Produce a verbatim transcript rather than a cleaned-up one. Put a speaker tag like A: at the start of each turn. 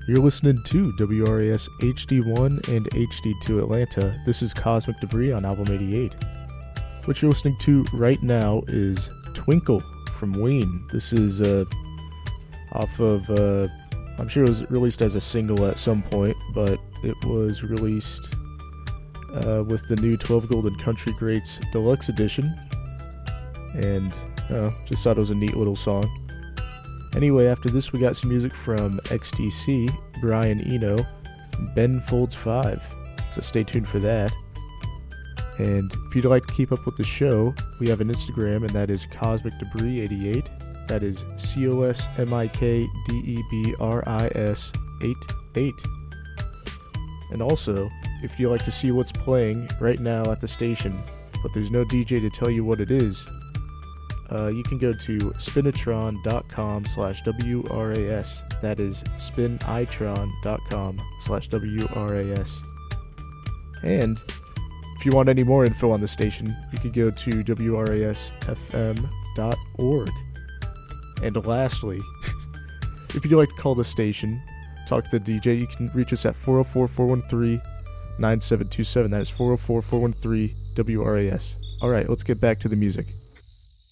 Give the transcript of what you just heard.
A: You're listening to W R A S H D one and H D two Atlanta. This is Cosmic Debris on Album eighty-eight. What you're listening to right now is Twinkle from Ween. This is uh, off of, uh, I'm sure it was released as a single at some point, but it was released uh, with the new twelve Golden Country Greats Deluxe Edition. And uh, just thought it was a neat little song. Anyway, after this we got some music from X T C, Brian Eno, Ben Folds five, so stay tuned for that. And if you'd like to keep up with the show, we have an Instagram, and that is Cosmic Debris eighty-eight. That is C O S M I K D E B R I S eighty-eight. And also, if you'd like to see what's playing right now at the station, but there's no D J to tell you what it is, Uh, you can go to spinitron.com slash WRAS. That is spinitron.com slash WRAS. And if you want any more info on the station, you can go to W R A S F M dot org. And lastly, if you'd like to call the station, talk to the D J, you can reach us at four oh four, four one three, nine seven two seven. That is four oh four, four one three, W R A S. Alright, let's get back to the music.